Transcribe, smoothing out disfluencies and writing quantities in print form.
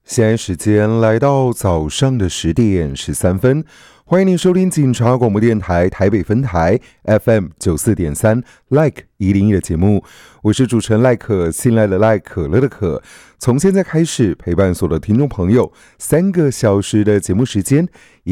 现在时间来到早上的10点13分，欢迎您收听警察广播电台台北分台 FM94.3 Like 101的节目，我是主持人赖可，信赖的赖，可乐的可。从现在开始陪伴所有的听众朋友3个小时的节目时间。